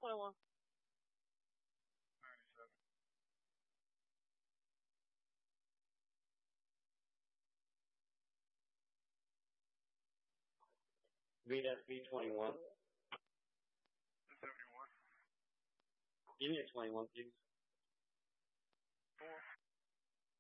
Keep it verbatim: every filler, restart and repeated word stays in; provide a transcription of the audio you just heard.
twenty-one. ninety-seven. V S B twenty-one. seventy-one. Give me a twenty-one, please. Four.